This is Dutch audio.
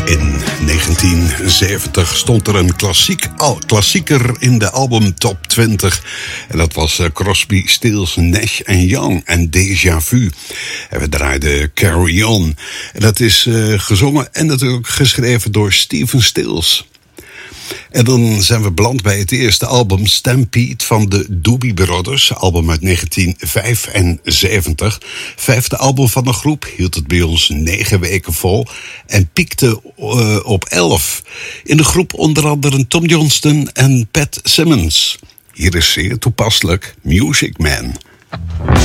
In 1970 stond er een klassieker in de album Top 20. En dat was Crosby, Stills, Nash Young en Déjà Vu. En we draaiden Carry On. En dat is gezongen en natuurlijk geschreven door Stephen Stills. En dan zijn we beland bij het eerste album Stampede van de Doobie Brothers. Album uit 1975. Vijfde album van de groep, hield het bij ons 9 weken vol. En piekte op 11. In de groep onder andere Tom Johnston en Pat Simmons. Hier is zeer toepasselijk Music Man.